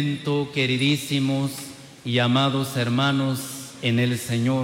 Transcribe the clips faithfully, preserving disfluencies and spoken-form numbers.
Queridísimos y amados hermanos en el Señor,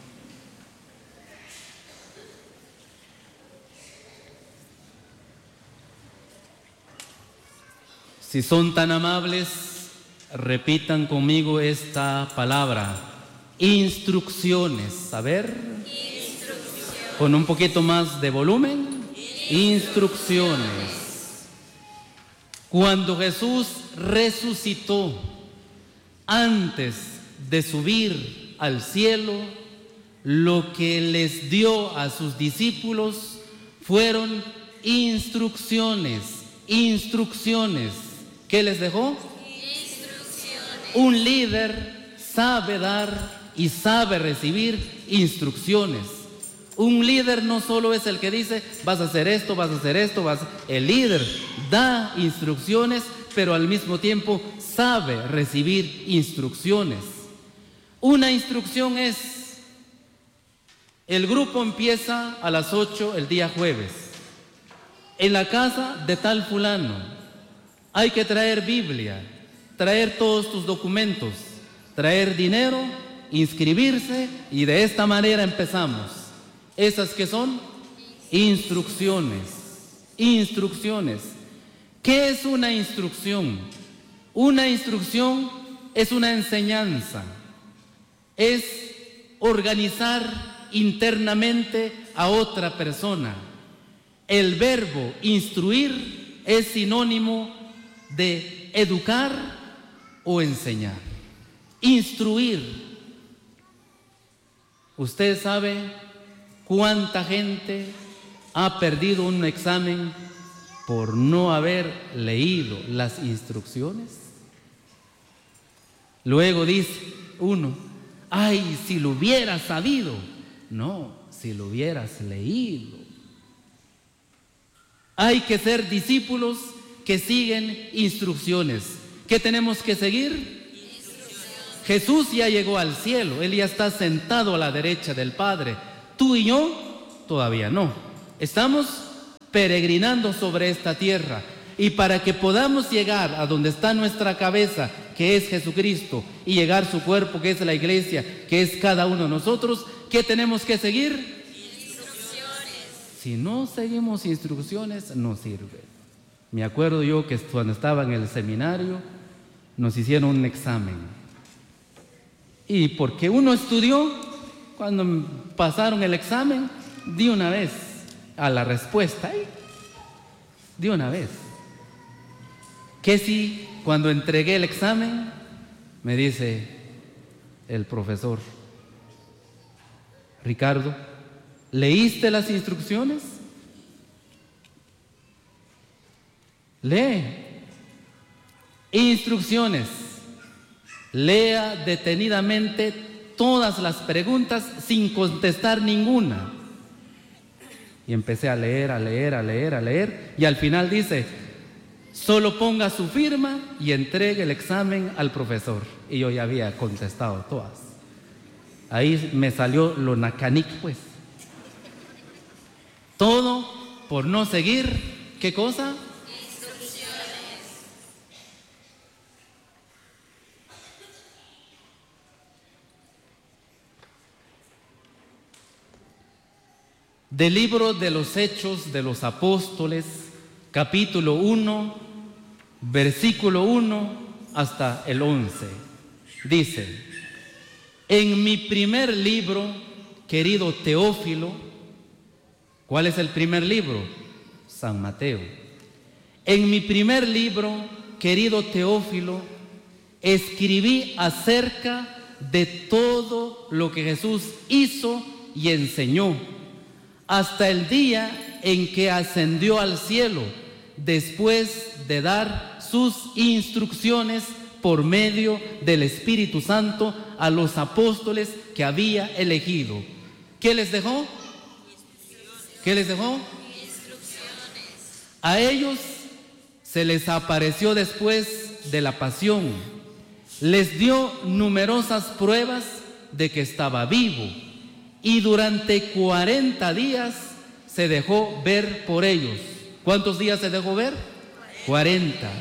si son tan amables, repitan conmigo esta palabra: instrucciones. A ver, instrucciones. Con un poquito más de volumen. Instrucciones. Cuando Jesús resucitó, antes de subir al cielo, lo que les dio a sus discípulos fueron instrucciones. Instrucciones. ¿Qué les dejó? Instrucciones. Un líder sabe dar y sabe recibir instrucciones. Un líder no solo es el que dice, vas a hacer esto, vas a hacer esto, vas a... El líder da instrucciones, pero al mismo tiempo sabe recibir instrucciones. Una instrucción es, el grupo empieza a las ocho el día jueves. En la casa de tal fulano hay que traer Biblia, traer todos tus documentos, traer dinero, inscribirse, y de esta manera empezamos. Esas que son instrucciones. Instrucciones. ¿Qué es una instrucción? Una instrucción es una enseñanza. Es organizar internamente a otra persona. El verbo instruir es sinónimo de educar o enseñar. Instruir. Usted sabe ¿cuánta gente ha perdido un examen por no haber leído las instrucciones? Luego dice uno, ay, si lo hubieras sabido. No, si lo hubieras leído. Hay que ser discípulos que siguen instrucciones. ¿Qué tenemos que seguir? Jesús ya llegó al cielo, Él ya está sentado a la derecha del Padre. Tú y yo todavía no. Estamos peregrinando sobre esta tierra, y para que podamos llegar a donde está nuestra cabeza, que es Jesucristo, y llegar a su cuerpo, que es la iglesia, que es cada uno de nosotros, ¿qué tenemos que seguir? Instrucciones. Si no seguimos instrucciones, no sirve. Me acuerdo yo que cuando estaba en el seminario nos hicieron un examen, y porque uno estudió, cuando pasaron el examen, de una vez a la respuesta, ¿eh? de una vez. Que si cuando entregué el examen, me dice el profesor, Ricardo, ¿leíste las instrucciones? Lee. Instrucciones. Lea detenidamente todas las preguntas sin contestar ninguna. Y empecé a leer, a leer, a leer, a leer, y al final dice, solo ponga su firma y entregue el examen al profesor. Y yo ya había contestado todas. Ahí me salió lo nacanic, pues. Todo por no seguir, ¿qué cosa? Del libro de los Hechos de los Apóstoles, capítulo uno, versículo uno hasta el once. Dice, en mi primer libro, querido Teófilo, ¿cuál es el primer libro? San Mateo. En mi primer libro, querido Teófilo, escribí acerca de todo lo que Jesús hizo y enseñó, hasta el día en que ascendió al cielo, después de dar sus instrucciones por medio del Espíritu Santo a los apóstoles que había elegido. ¿Qué les dejó? ¿Qué les dejó? Instrucciones. A ellos se les apareció después de la pasión. Les dio numerosas pruebas de que estaba vivo, y durante cuarenta días se dejó ver por ellos. ¿Cuántos días se dejó ver? cuarenta.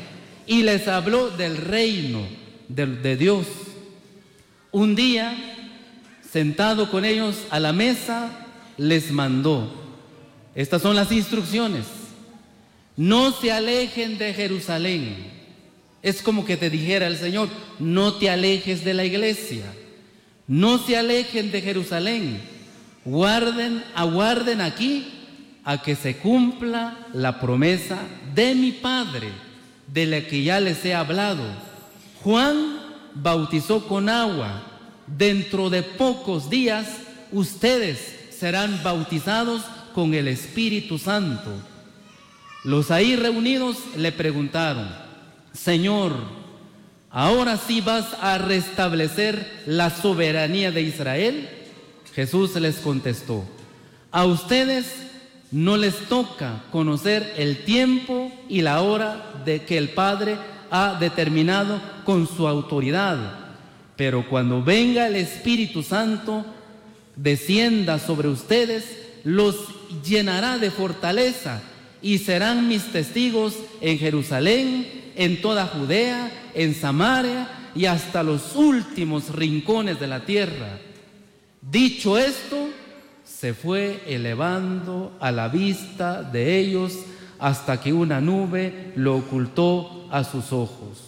y les habló del reino de, de Dios. Un día, sentado con ellos a la mesa, les mandó. Estas son las instrucciones. No se alejen de Jerusalén. Es como que te dijera el Señor, no te alejes de la iglesia. No se alejen de Jerusalén. Guarden, aguarden aquí a que se cumpla la promesa de mi Padre, de la que ya les he hablado. Juan bautizó con agua. Dentro de pocos días ustedes serán bautizados con el Espíritu Santo. Los ahí reunidos le preguntaron: Señor, ¿ahora sí vas a restablecer la soberanía de Israel? Jesús les contestó: a ustedes no les toca conocer el tiempo y la hora de que el Padre ha determinado con su autoridad, pero cuando venga el Espíritu Santo, descienda sobre ustedes, los llenará de fortaleza y serán mis testigos en Jerusalén, en toda Judea, en Samaria y hasta los últimos rincones de la tierra. Dicho esto, se fue elevando a la vista de ellos hasta que una nube lo ocultó a sus ojos.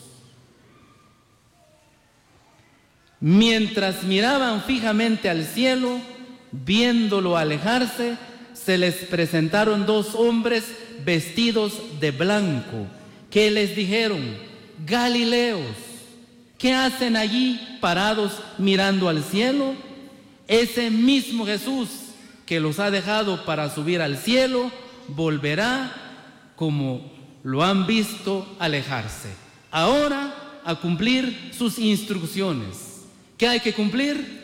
Mientras miraban fijamente al cielo, viéndolo alejarse, se les presentaron dos hombres vestidos de blanco, que les dijeron: Galileos, ¿qué hacen allí parados mirando al cielo? Ese mismo Jesús que los ha dejado para subir al cielo, volverá como lo han visto alejarse. Ahora a cumplir sus instrucciones. ¿Qué hay que cumplir?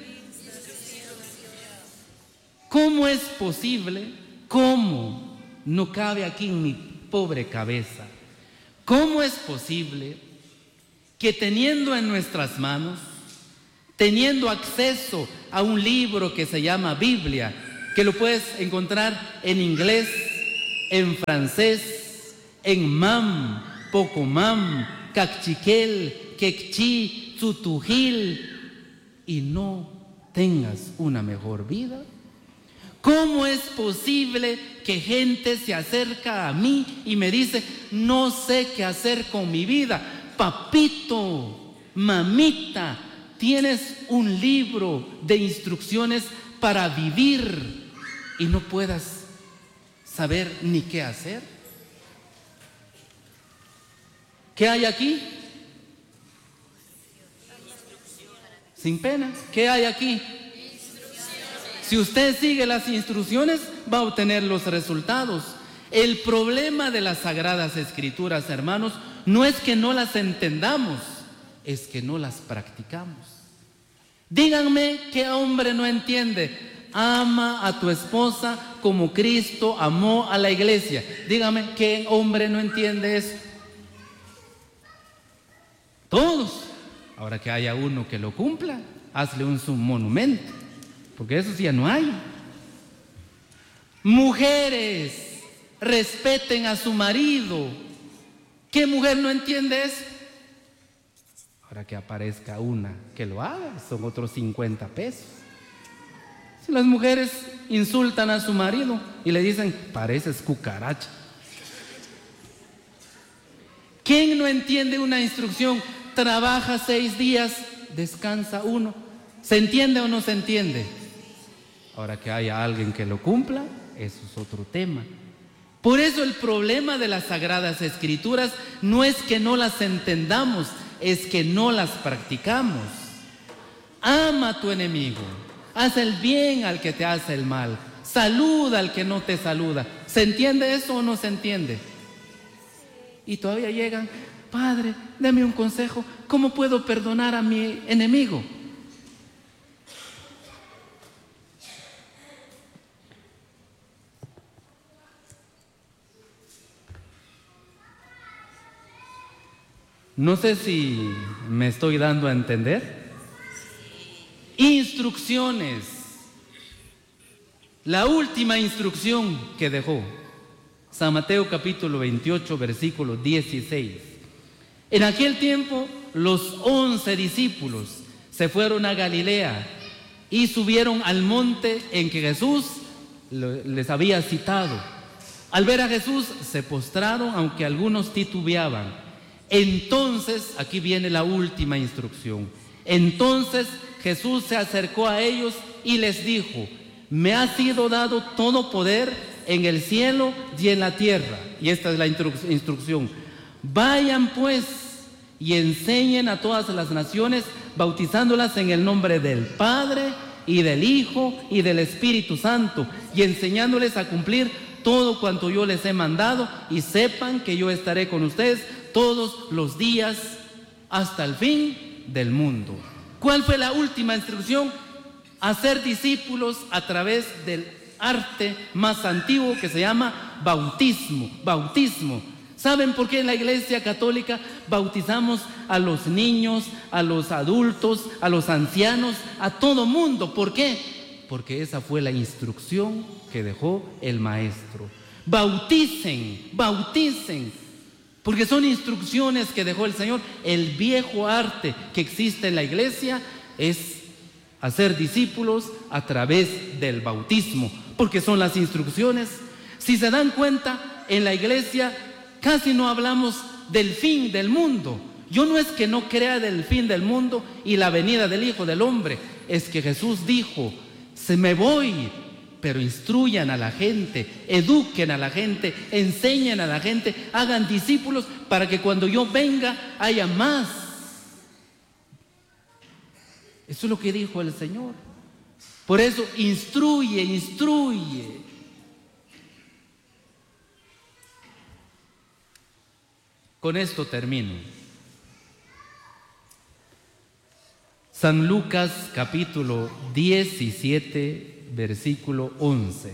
¿Cómo es posible? ¿Cómo? No cabe aquí en mi pobre cabeza. ¿Cómo es posible que teniendo en nuestras manos, teniendo acceso a un libro que se llama Biblia, que lo puedes encontrar en inglés, en francés, en mam, pocomam, cachiquel, quechí, tsutujil, y no tengas una mejor vida? ¿Cómo es posible que gente se acerca a mí y me dice: no sé qué hacer con mi vida? Papito, mamita, tienes un libro de instrucciones para vivir y no puedas saber ni qué hacer. ¿Qué hay aquí? Sin pena. ¿Qué hay aquí? Si usted sigue las instrucciones, va a obtener los resultados. El problema de las Sagradas Escrituras, hermanos, no es que no las entendamos, es que no las practicamos. Díganme qué hombre no entiende: ama a tu esposa como Cristo amó a la iglesia. Dígame qué hombre no entiende eso. Todos. Ahora que haya uno que lo cumpla, hazle un monumento, porque eso sí ya no hay. Mujeres, respeten a su marido. ¿Qué mujer no entiende eso? Ahora que aparezca una que lo haga, son otros cincuenta pesos. Si las mujeres insultan a su marido y le dicen: pareces cucaracha. ¿Quién no entiende una instrucción? Trabaja seis días, descansa uno. ¿Se entiende o no se entiende? Ahora que haya alguien que lo cumpla, eso es otro tema. Por eso el problema de las Sagradas Escrituras no es que no las entendamos, es que no las practicamos. Ama a tu enemigo, haz el bien al que te hace el mal, saluda al que no te saluda. ¿Se entiende eso o no se entiende? Y todavía llegan: Padre, dame un consejo, ¿cómo puedo perdonar a mi enemigo? No sé si me estoy dando a entender. Instrucciones. La última instrucción que dejó, San Mateo capítulo veintiocho, versículo dieciséis. En aquel tiempo, los once discípulos se fueron a Galilea y subieron al monte en que Jesús les había citado. Al ver a Jesús, se postraron, aunque algunos titubeaban. Entonces, aquí viene la última instrucción. Entonces Jesús se acercó a ellos y les dijo: me ha sido dado todo poder en el cielo y en la tierra. Y esta es la instru- instrucción. Vayan pues y enseñen a todas las naciones, bautizándolas en el nombre del Padre y del Hijo y del Espíritu Santo, y enseñándoles a cumplir todo cuanto yo les he mandado, y sepan que yo estaré con ustedes todos los días hasta el fin del mundo. ¿Cuál fue la última instrucción? Hacer discípulos a través del arte más antiguo que se llama bautismo. Bautismo. ¿Saben por qué en la Iglesia Católica bautizamos a los niños, a los adultos, a los ancianos, a todo mundo? ¿Por qué? Porque esa fue la instrucción que dejó el Maestro. Bauticen, bauticen, porque son instrucciones que dejó el Señor. El viejo arte que existe en la Iglesia es hacer discípulos a través del bautismo, porque son las instrucciones. Si se dan cuenta, en la Iglesia casi no hablamos del fin del mundo. Yo no es que no crea del fin del mundo y la venida del Hijo del Hombre, es que Jesús dijo: se me voy, pero instruyan a la gente, eduquen a la gente, enseñen a la gente, hagan discípulos para que cuando yo venga haya más. Eso es lo que dijo el Señor. Por eso instruye, instruye. Con esto termino. San Lucas capítulo diecisiete, versículo once.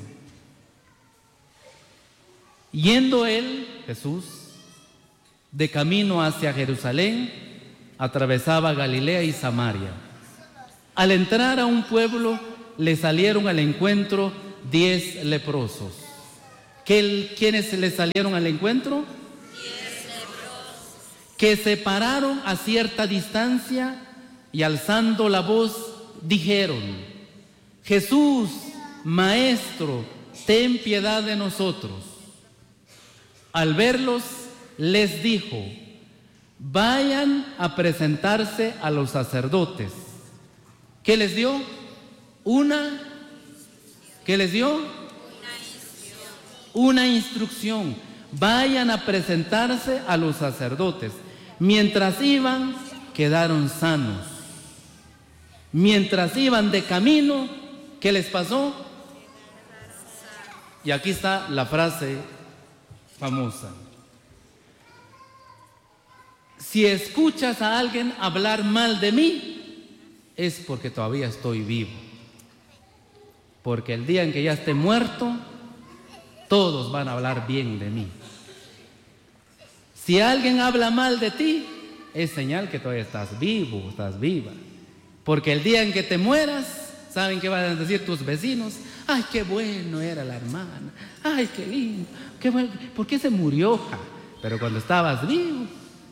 Yendo él, Jesús, de camino hacia Jerusalén, atravesaba Galilea y Samaria. Al entrar a un pueblo, le salieron al encuentro diez leprosos. ¿Qué, ¿Quiénes le salieron al encuentro? Diez leprosos. Que se pararon a cierta distancia y alzando la voz dijeron: Jesús, Maestro, ten piedad de nosotros. Al verlos, les dijo: vayan a presentarse a los sacerdotes. ¿Qué les dio? Una, ¿qué les dio? Una instrucción. Una instrucción. Vayan a presentarse a los sacerdotes. Mientras iban, quedaron sanos. Mientras iban de camino, ¿qué les pasó? Y aquí está la frase famosa. Si escuchas a alguien hablar mal de mí, es porque todavía estoy vivo. Porque el día en que ya esté muerto, todos van a hablar bien de mí. Si alguien habla mal de ti, es señal que todavía estás vivo, estás viva. Porque el día en que te mueras, ¿saben qué van a decir tus vecinos? Ay, qué bueno era la hermana. Ay, qué lindo. Qué bueno. ¿Por qué se murió? Pero cuando estabas vivo.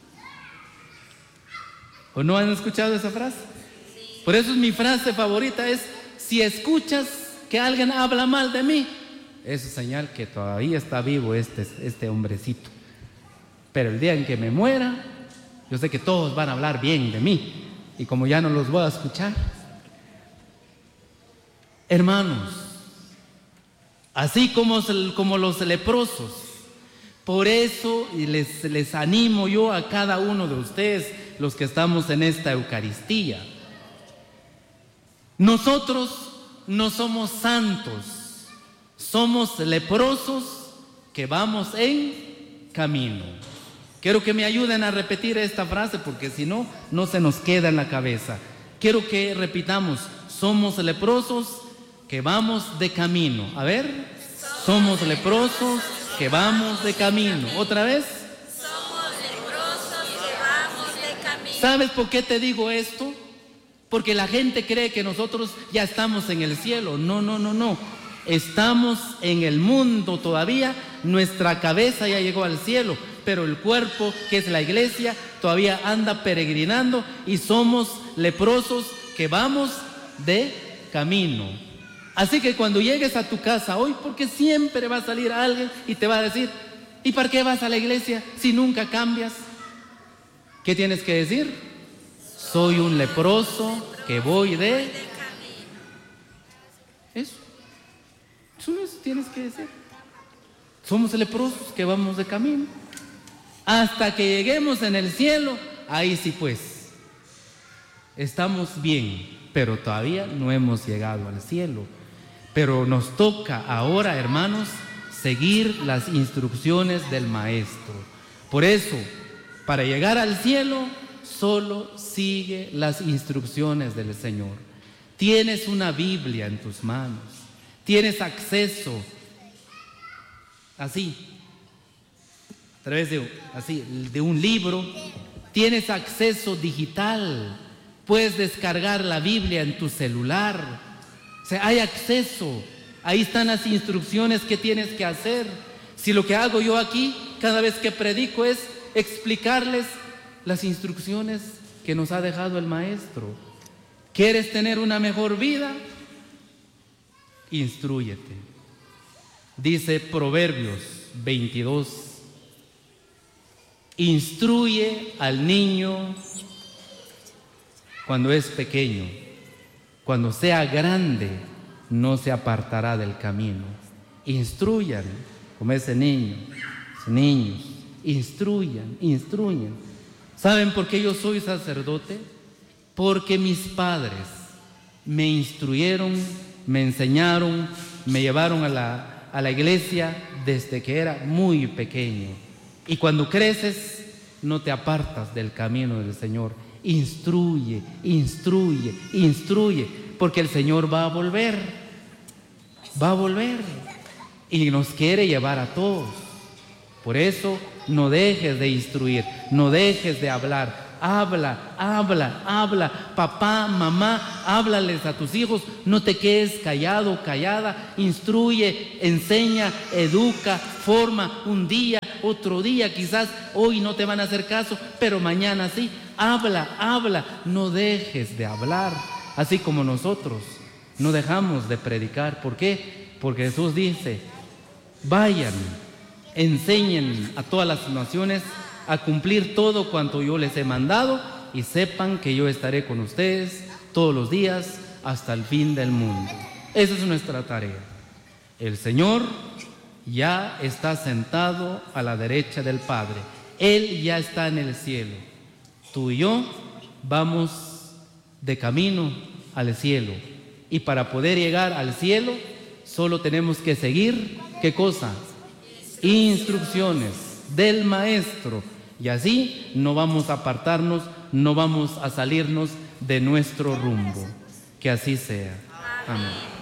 ¿O no han escuchado esa frase? Sí. Por eso es mi frase favorita, es: si escuchas que alguien habla mal de mí, eso es señal que todavía está vivo este, este hombrecito. Pero el día en que me muera, yo sé que todos van a hablar bien de mí. Y como ya no los voy a escuchar, hermanos, así como, como los leprosos, por eso les, les animo yo a cada uno de ustedes, los que estamos en esta Eucaristía. Nosotros no somos santos, somos leprosos que vamos en camino. Quiero que me ayuden a repetir esta frase, porque si no, no se nos queda en la cabeza. Quiero que repitamos: somos leprosos que vamos de camino. A ver, somos leprosos que vamos de camino. Otra vez. Somos leprosos que vamos de camino. ¿Sabes por qué te digo esto? Porque la gente cree que nosotros ya estamos en el cielo. No, no, no, no. Estamos en el mundo todavía. Nuestra cabeza ya llegó al cielo, pero el cuerpo, que es la iglesia, todavía anda peregrinando y somos leprosos que vamos de camino. Así que cuando llegues a tu casa hoy, porque siempre va a salir alguien y te va a decir: ¿y para qué vas a la iglesia si nunca cambias? ¿Qué tienes que decir? Soy un leproso que voy de... Eso. Eso no es, tienes que decir. Somos leprosos que vamos de camino. Hasta que lleguemos en el cielo, ahí sí pues, estamos bien, pero todavía no hemos llegado al cielo. Pero nos toca ahora, hermanos, seguir las instrucciones del Maestro. Por eso, para llegar al cielo, solo sigue las instrucciones del Señor. Tienes una Biblia en tus manos, tienes acceso, así, a través de, así, de un libro, tienes acceso digital, puedes descargar la Biblia en tu celular. O sea, hay acceso, ahí están las instrucciones que tienes que hacer. Si lo que hago yo aquí, cada vez que predico, es explicarles las instrucciones que nos ha dejado el Maestro. ¿Quieres tener una mejor vida? Instrúyete. Dice Proverbios veintidós: instruye al niño cuando es pequeño, cuando sea grande no se apartará del camino. Instruyan como ese niño, ese niños, instruyan, instruyan. ¿Saben por qué yo soy sacerdote? Porque mis padres me instruyeron, me enseñaron, me llevaron a la, a la iglesia desde que era muy pequeño. Y cuando creces, no te apartas del camino del Señor. Instruye, instruye, instruye, porque el Señor va a volver, va a volver y nos quiere llevar a todos. Por eso no dejes de instruir, no dejes de hablar. Habla, habla, habla. Papá, mamá, háblales a tus hijos. No te quedes callado, callada. Instruye, enseña, educa, forma. Un día, otro día, quizás hoy no te van a hacer caso, pero mañana sí. Habla, habla. No dejes de hablar. Así como nosotros no dejamos de predicar. ¿Por qué? Porque Jesús dice: vayan, enseñen a todas las naciones a cumplir todo cuanto yo les he mandado, y sepan que yo estaré con ustedes todos los días hasta el fin del mundo. Esa es nuestra tarea. El Señor ya está sentado a la derecha del Padre. Él ya está en el cielo. Tú y yo vamos de camino al cielo. Y para poder llegar al cielo, solo tenemos que seguir, ¿qué cosa? Instrucciones del Maestro. Y así no vamos a apartarnos, no vamos a salirnos de nuestro rumbo. Que así sea. Amén.